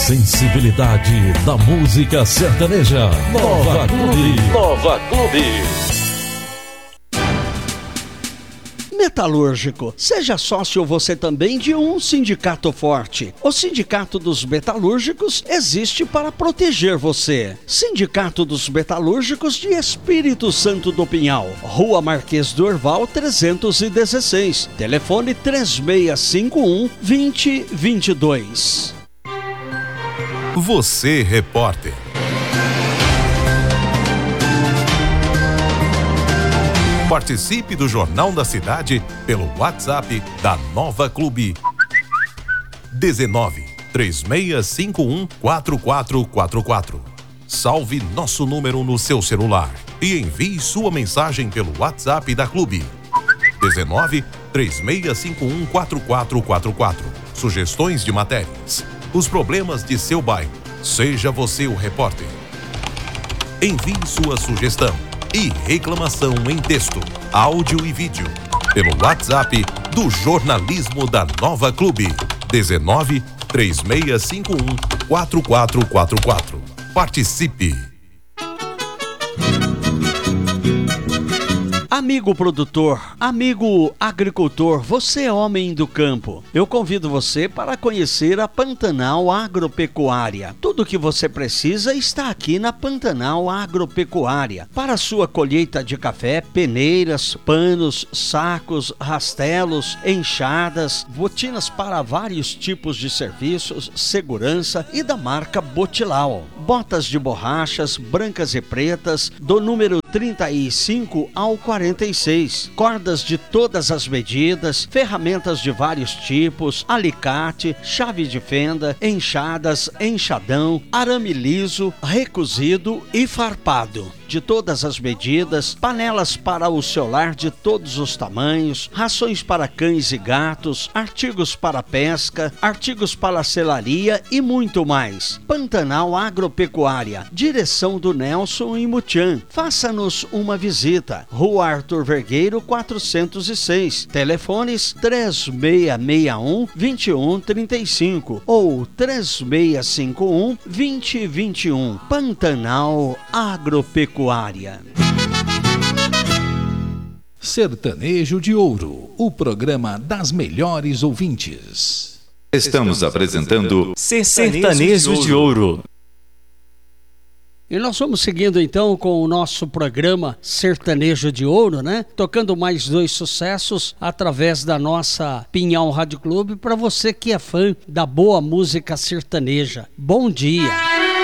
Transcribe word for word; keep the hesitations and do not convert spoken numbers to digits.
Sensibilidade da música sertaneja. Nova Clube. Nova Clube. Metalúrgico, seja sócio você também de um sindicato forte. O Sindicato dos Metalúrgicos existe para proteger você. Sindicato dos Metalúrgicos de Espírito Santo do Pinhal, Rua Marquês do Orval trezentos e dezesseis, telefone três seis cinco um, dois zero dois dois. Você, repórter. Participe do Jornal da Cidade pelo WhatsApp da Nova Clube. dezenove, três seis cinco um, quatro quatro quatro quatro. Salve nosso número no seu celular e envie sua mensagem pelo WhatsApp da Clube. dezenove, três seis cinco um, quatro quatro quatro quatro. Sugestões de matérias. Os problemas de seu bairro. Seja você o repórter. Envie sua sugestão e reclamação em texto, áudio e vídeo pelo WhatsApp do jornalismo da Nova Clube. dezenove, três seis cinco um, quatro quatro quatro quatro. Participe! Amigo produtor, amigo agricultor, você é homem do campo. Eu convido você para conhecer a Pantanal Agropecuária. Tudo o que você precisa está aqui na Pantanal Agropecuária. Para sua colheita de café, peneiras, panos, sacos, rastelos, enxadas, botinas para vários tipos de serviços, segurança e da marca Botilau. Botas de borrachas, brancas e pretas, do número trinta e cinco ao quarenta e seis, cordas de todas as medidas, ferramentas de vários tipos, alicate, chave de fenda, enxadas, enxadão, arame liso, recozido e farpado. De todas as medidas, panelas para o seu lar de todos os tamanhos, rações para cães e gatos, artigos para pesca, artigos para selaria e muito mais. Pantanal Agropecuária, direção do Nelson e Mutian. Faça-nos uma visita. Rua Arthur Vergueiro quatrocentos e seis, telefones três seis seis um, dois um três cinco ou três seis cinco um, dois zero dois um. Pantanal Agropecuária. Sertanejo de Ouro, o programa das melhores ouvintes. Estamos apresentando Sertanejo de Ouro. E nós vamos seguindo então com o nosso programa Sertanejo de Ouro, né? Tocando mais dois sucessos através da nossa Pinhal Rádio Clube para você que é fã da boa música sertaneja. Bom dia!